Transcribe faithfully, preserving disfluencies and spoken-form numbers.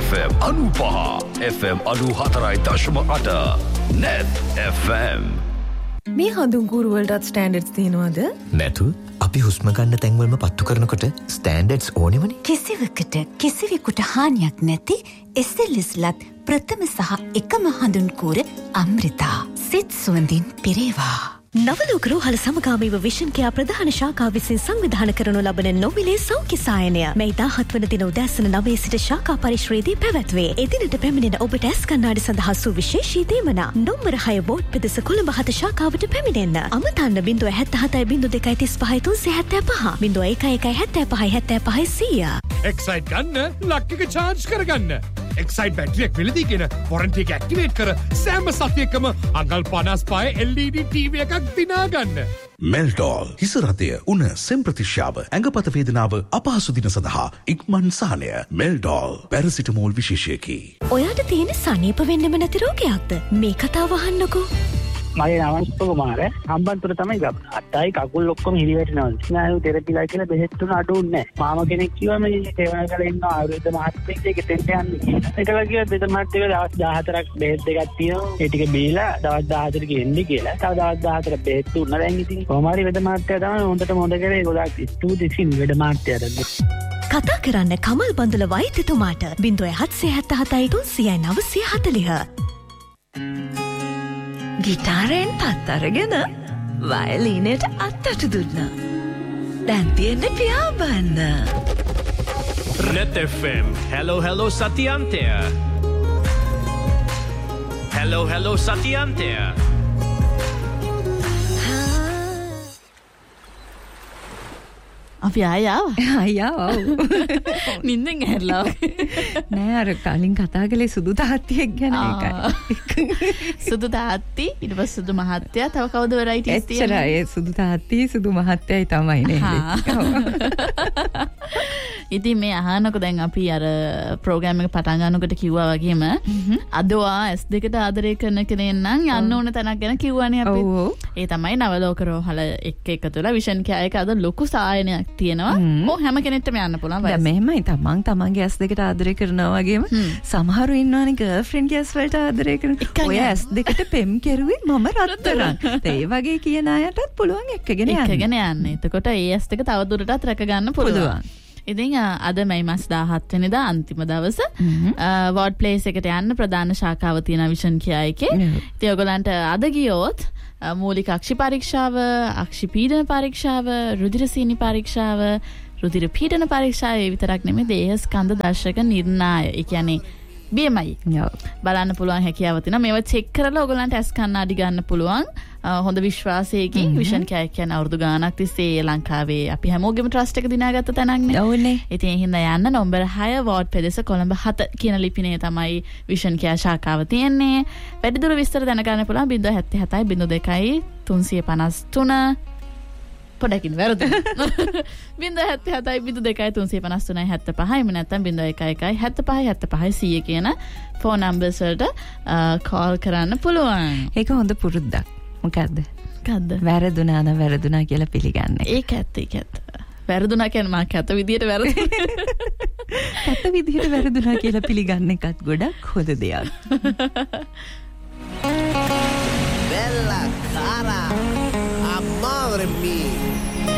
F M අනූපහ F M අනූහතරයි දශම අට Net F M. මේ හඳුන් කූරු වලටත් ස්ටෑන්ඩඩ්ස් තියෙනවද? නැතු. අපි හුස්ම ගන්න තැන්වලම පත්තු කරනකොට ස්ටෑන්ඩඩ්ස් ඕනෙමනේ. කිසිවකට කිසිවෙකුට හානියක් නැති S L S ලත් ප්‍රථම සහ එකම හඳුන් කූර අමෘතා. සිත් සුවඳින් පිරේවා. නවලෝක රෝහල සමගාමීව විෂන් කෙයා ප්‍රධාන ශාඛාව විසින් සංවිධානය කරනු ලබන නොමිලේ සෞඛ්‍ය සායනය මේ දාහත් වන දින උදෑසන නවයේ සිට ශාඛා පරිශ්‍රයේදී පැවැත්වේ. එදිනට පැමිණෙන ඔබට ඇස් කණ්ණාඩි සඳහා සුවිශේෂී දීමන නොම්බර හය බෝඩ් පෙදෙස කොළඹ හත ශාඛාවට පැමිණෙන්න. අමතන්න ज़ीरो सात सात ज़ीरो दो तीन पाँच तीन सात पाँच ज़ीरो एक एक सात पाँच सात पाँच सिया. එක්සයිට් ගන්න ලක් එක charge කරගන්න. එක්සයිට් බැටරියක් වෙලදී කියන වොරන්ටි එක ඇක්ටිවේට් කර සෑම සතියකම අඟල් පනස් පහේ L E D T V එකක් දිනා ගන්න. මෙල්ටෝල් හිස රතය උණ සෙම් ප්‍රතිශ්‍යාව ඇඟපත වේදනාව අපහසු දින සඳහා ඉක්මන් සහනය. මෙල්ටෝල් පැරසිටමෝල් විශේෂයකි. ඔයාට තියෙන සනීප වෙන්නම නැති රෝගයක්ද? මේ කතාව අහන්නකෝ. මගේ නම අංශුප කුමාර හම්බන්තොට තමයි ගම. අටයි කකුල් ඔක්කොම හිරි වැටෙනවා. ස්නායු තෙරපිලා කියලා බෙහෙත් තුන අඩුන්නේ නැහැ. මාම කෙනෙක් කිව්වා මේ සේවන කරලා ඉන්න ආයුර්වේද මහත්මයෙක් දෙක තෙන්ට යන්නේ කියලා. ඒකලා කිව්වා බෙද මහත්මයෙක් දවස් දාහතරක් බෙහෙත් දෙකක් තියෙනවා. ඒ ටික බීලා දවස් දාහතරක එන්නේ කියලා. තව දවස් දාහතර බෙහෙත් තුන දැන් ඉතින් කොහොමාරි බෙද මහත්මයා තමයි හොඳට මොඳ කරේ. ගොඩාක් ස්තුතියි බෙද මහත්මයාට. කතා කරන්න කමල් බඳුල වෛද්‍යතුමාට ज़ीरो सात सात सात තුන් නව හතළිස්. ගිටාරයෙන් පත් අරගෙන වයලීනයට අත්තට දුන්නා. දැන් තියෙන්නේ පියාඹන්න. Net F M. Hello hello සතියන්තය. Hello hello සතියන්තය. අපි ආයාව ආයාව නින්දෙන් ඇහැරලා නෑ අර කලින් කතා කළේ සුදු තාත්තියෙක් ගැන ඒකයි. සුදු තාත්ති ඊට පස්සේ සුදු මහත්තයා තව කවුද වෙරයිටිස් තියෙන්නේ? එච්චරයි. ඒ සුදු තාත්ති සුදු මහත්තයයි තමයි නේද? ඉතින් මේ අහනකො දැන් අපි අර ප්‍රෝග්‍රෑම් එක පටන් ගන්නකොට කිව්වා වගේම අදවා S දෙකට ආදරය කරන කෙනෙක් නම් යන්න ඕන තැනක් ගැන කිව්වනේ අපි. ඒ තමයි නවලෝක රෝහල එක්ක එකතුලා විෂන් කෑයක අද ලොකු සායනයක් තියෙනවා. ඕ හැම කෙනෙක්ටම යන්න පුළුවන්. දැන් මෙහෙමයි තමන් තමන්ගේ S දෙකට ආදරය කරනවා වගේම සමහරු ඉන්නවනේ ගර්ල්ෆ්‍රෙන්ඩ් ගේ S වලට ආදරය කරන. ඔය S දෙකට පෙම් කෙරුවේ මම රත්තරන්. ඒ වගේ කියන අයටත් පුළුවන් එක්කගෙන යන්න. එක්කගෙන යන්න. එතකොට ඒ S දෙක තව දුරටත් රැක ගන්න පුළුවන්. ඉතින් අද මේ මාස දාහත් වෙනිදා අන්තිම දවස වෝඩ් ප්ලේස් එකට යන්න ප්‍රධාන ශාඛාව තියෙන විෂන් කියයිකේ. ඉතින් ඔයගලන්ට අද ගියොත් මූලික අක්ෂි පරීක්ෂාව, අක්ෂි පීඩන පරීක්ෂාව, රුධිර සීනි පරීක්ෂාව, රුධිර පීඩන පරීක්ෂාව ඒ විතරක් නෙමෙයි දේහ ස්කන්ධ දර්ශක නිර්ණාය. ඒ කියන්නේ B M I බලන්න පුළුවන් හැකියාව තියෙනවා. මේවා චෙක් කරලා ඔයගලන්ට ඇස් කණ්ණාඩි ගන්න පුළුවන්. හොඳ විශ්වාසයකින් විෂන් කෑයක් කියන අවුරුදු ගානක් තිස්සේ ලංකාවේ අපි හැමෝගෙම ට්‍රස්ට් එක දිනාගත්ත තැනක්නේ. ඔව්නේ. ඉතින් ඒ හින්දා යන්න නම්බර හය වෝඩ් පෙදෙස කොළඹ හත කියන ලිපිනේ තමයි විෂන් කෑ ශාඛාව තියෙන්නේ. වැඩිදුර විස්තර දැනගන්න පුළුවන් ज़ीरो सात सात ज़ीरो दो तीन पाँच तीन පොඩකින් වැරදුනා. ज़ीरो सात सात ज़ीरो दो तीन पाँच तीन सात पाँच එහෙම නැත්නම් ज़ीरो एक एक सात पाँच सात पाँच सिය කියන ෆෝන් නම්බර්ස් වලට කෝල් කරන්න පුළුවන්. ඒක හොඳ පුරුද්දක්. මොකද්ද? මොකද්ද? වැරදුනා නම් වැරදුනා කියලා පිළිගන්න. ඒක ඇත්ත ඒක ඇත්ත. වැරදුනා කියන්නේ මම කැත විදියට වැරදුනා. කැත විදියට වැරදුනා කියලා පිළිගන්න එකත් ගොඩක් හොඳ දෙයක්. Bella cara, a madre mía.